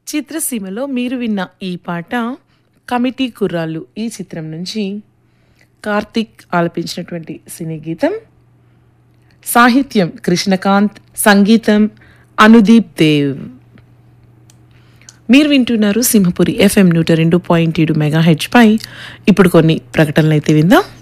చిత్రసీమలో మీరు విన్న ఈ పాట కమిటీ కుర్రాళ్ళు ఈ చిత్రం నుంచి కార్తిక్ ఆలపించినటువంటి సినీ గీతం. సాహిత్యం కృష్ణకాంత్, సంగీతం అనుదీప్ దేవ్. మీరు వింటున్నారు సింహపురి FM 102.7 మెగాహెచ్ పై. ఇప్పుడు కొన్ని ప్రకటనలు అయితే విందాం.